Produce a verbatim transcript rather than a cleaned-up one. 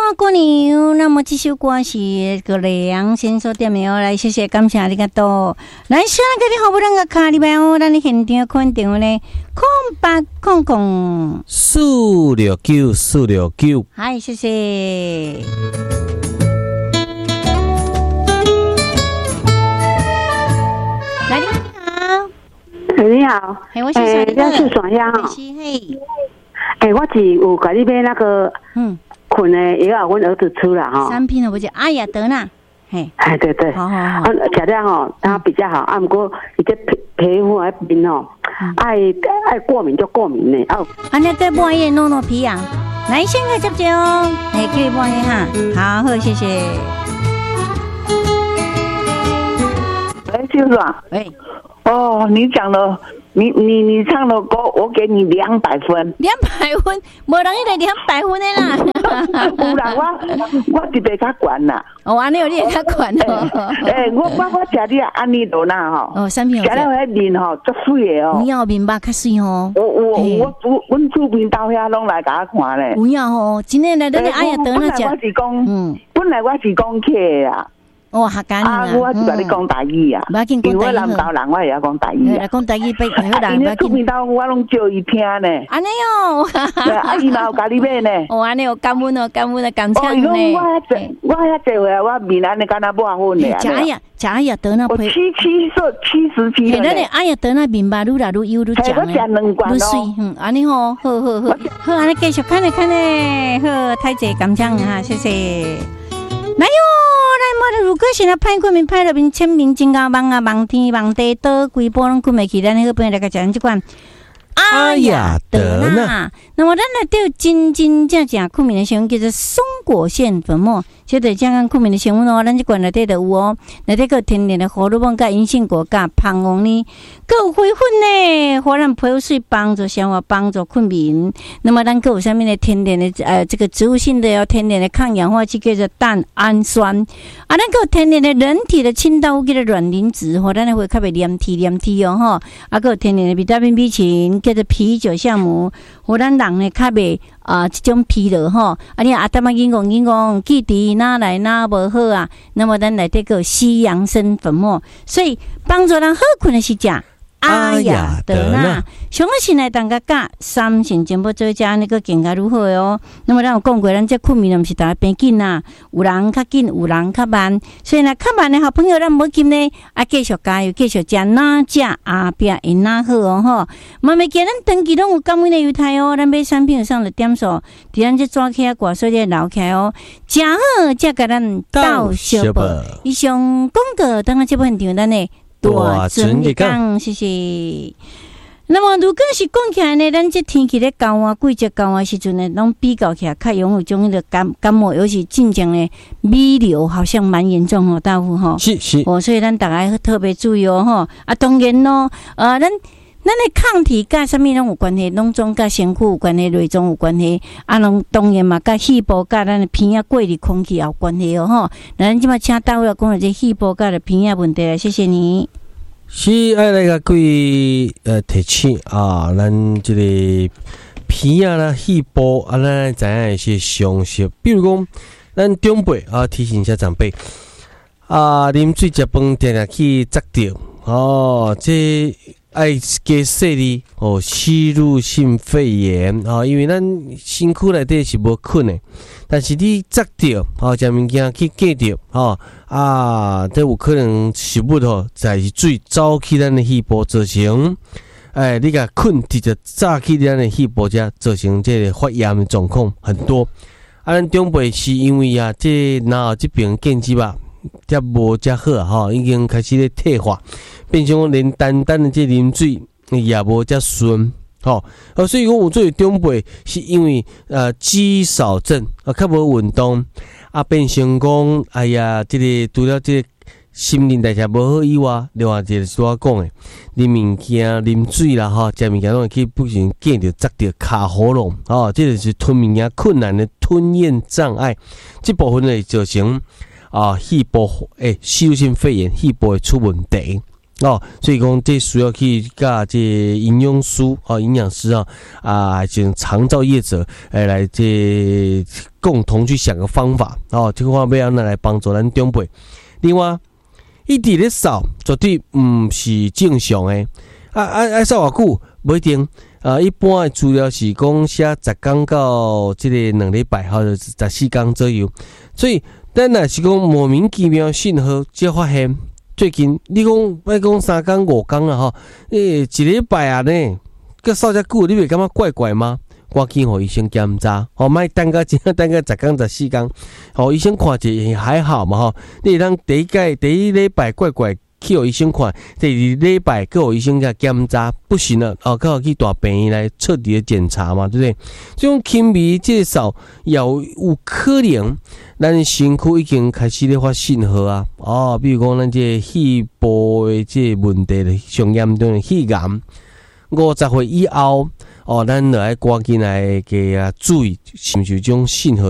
过年，那么这首歌是个梁先所点的哦，来谢谢感谢你个多。来，希望各位好不容易卡里边哦，咱的现场看电话呢，空八空空四六九四六九， 嗨，谢谢。来，你好， 你好， 嘿，我是啥个？我是爽呀， 是嘿。 哎，我是有甲你买那个嗯困的药，阮儿子吃了哈。 产品我就阿雅德纳，嘿， 哎对对， 好好好， 吃了吼，它比较好。啊，不过伊这皮皮肤那边吼，爱爱过敏就过敏呢。哦， 安尼再抹一弄弄皮痒，来先个接接哦，哎，可以抹一下，好好谢谢。 喂，秀爽， 喂， 哦，你讲了。你你你唱的歌，我给你两百分。 两百分，无人一个两百分的啦。 有啦，我我一个较悬啦。 哦，安尼有你较悬哦。 诶，我我我食你安尼罗那吼。 哦，产品有。 食了迄面吼，足水的哦。 有影面目较水吼。 我我我我，阮厝边到遐拢来甲我看咧。 有影吼，真诶来，咱咧哎呀，等那食。本来我是讲，嗯，本来我是讲客啦。 哦，客家人啊！我是甲你讲台语啊，因为我南投人，我也要讲台语啊。 讲台语比好难。 因为厝边头我拢叫伊听呢。 安尼哦， 啊，伊嘛有甲你买呢。 哦，安尼有感恩哦，感恩的感谢呢。 哦，我遐济，我遐济回来，我面安尼敢若抹粉咧。 假呀，假呀，得那我七七岁，七十七了。 咱咧哎呀，得那面吧，愈来愈油愈强咧。我食两罐咯。嗯，安尼吼，好好好，好，安尼继续看咧看咧，好，太济感谢哈，谢谢。来哟，来，如果现在派过面派了面签名真高忙啊，忙天忙地倒规波拢困袂起，咱那个朋友来个讲这款。阿雅德纳，那么咱来对真真正正苦名的成分叫做松果腺粉末，这对正讲苦名的成分哦，咱这罐内底就有哦，内底个天然的荷尔蒙、甲银杏果、甲胖红呢，佮有花粉呢，互咱皮肤水帮助消化、帮助困眠。那么咱佮有啥物呢？天然的呃，这个植物性的哦，天然的抗氧化剂叫做蛋氨酸，啊，咱佮有天然的人体的清道夫叫做卵磷脂，互咱的会较袂黏体黏体哦吼，啊，佮有天然的维他命 B 群。叫做啤酒酵母，互咱人呢较袂啊，这种疲劳吼。啊，你阿达嘛讲讲讲，记伫哪来哪无好啊？那么咱来这个西洋参粉末，所以帮助人好困的是食阿雅德纳。上个先来当个加三成全部做加那个更加如何哦？那么咱有讲过，咱这困眠毋是大家变紧呐，有人较紧，有人较慢。所以呢，较慢的好朋友，咱无紧呢，啊，继续加油，继续食哪食后壁会哪好哦吼。慢慢见咱长期拢有感恩的优待哦，咱买产品上的点数，伫咱这抓起啊挂所咧留起来哦，真好，才甲咱到小宝。以上广告，当然这部分场咱呢。大尊一讲，谢谢。那么，如果是讲起来呢，咱这天气咧高啊，季节高啊时阵呢，拢比较起来，较容易种迄个感感冒，尤其近前呢，鼻流好像蛮严重哦，大夫吼。 是是。 哦，所以咱大家特别注意哦，吼。啊，当然咯，呃，咱咱的抗体甲啥物拢有关系，拢总甲身躯有关系，内脏有关系，啊，拢当然嘛，甲细胞甲咱的鼻啊过滤空气也有关系哦，吼。咱即马请大夫讲了这细胞甲的鼻啊问题了，谢谢你。 是爱来个贵呃提醒啊，咱这个鼻啊啦、细胞啊，咱知影一些常识，比如讲，咱长辈啊，提醒一下长辈啊，啉水食饭定定去扎着哦，这爱加说哩哦，吸入性肺炎啊，因为咱身躯内底是无菌的，但是你扎着哦，食物件去隔着哦。啊，这有可能食物吼，在水走去咱的细胞，造成，哎，你甲菌直接炸去咱的细胞遮，造成这个发炎的状况很多。啊，咱长辈是因为啊，这脑这边建基吧，遮无遮好啊，吼，已经开始咧退化，变成讲连单单的这啉水也无遮顺。吼、哦，所以讲有做长辈是因为呃肌少症啊，较无运动啊，变成讲哎呀，这个除了这个心灵代谢无好以外，另外一个是我讲的，啉物件、啉水啦，吼，食物件拢会去不小心夹着、扎着卡喉咙，哦，这就是吞物件困难的吞咽障碍，这部分呢造成啊细胞诶吸入性肺炎，细胞会出问题。 哦，所以讲这需要去甲这营养师哦、营养师啊啊，这长照业者诶来这共同去想个方法哦，这个方法要拿来帮助咱长辈。另外，一直咧扫绝对唔是正常诶，啊啊啊扫偌久不一定。啊，一般的资料是讲写十天到这个两礼拜，或者十四天左右。所以，咱若是讲莫名其妙信号，才发现最近你讲要讲三天五天啊吼，诶、欸，一礼拜啊呢，个扫遮久，你袂感觉怪怪吗？赶紧互医生检查，吼，莫等个真等个十天十四天，吼，医生看者也还好嘛吼。你当第一届第一礼拜怪怪。去互医生看，第二礼拜去互医生甲检查，不行了，哦，去去大病院来彻底的检查嘛，对不对？这种轻微介绍也有可能，咱身躯已经开始咧发信号啊，哦，比如讲咱这肺部的这问题的上严重的肺癌，五十岁以后，哦，咱就要赶紧来给啊注意，是毋是这种信号？